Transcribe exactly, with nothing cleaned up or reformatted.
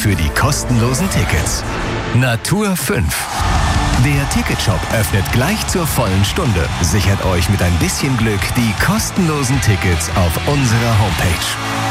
für die kostenlosen Tickets. Natur fünf. Der Ticketshop öffnet gleich zur vollen Stunde. Sichert euch mit ein bisschen Glück die kostenlosen Tickets auf unserer Homepage.